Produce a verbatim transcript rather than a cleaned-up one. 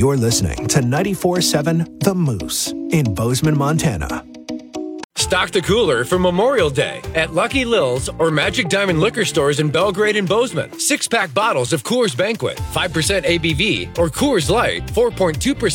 You're listening to ninety-four point seven The Moose in Bozeman, Montana. Stock the cooler for Memorial Day at Lucky Lil's or Magic Diamond Liquor Stores in Belgrade and Bozeman. Six-pack bottles of Coors Banquet, five percent A B V, or Coors Light, four point two percent